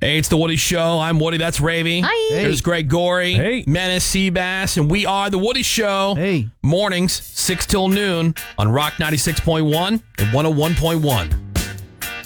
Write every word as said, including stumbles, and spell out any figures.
Hey, it's the Woody Show. I'm Woody. That's Ravy. Hi. Hey. There's Greg Gorey. Hey. Menace Seabass. And we are the Woody Show. Hey. Mornings, six till noon on Rock ninety-six point one and one oh one point one.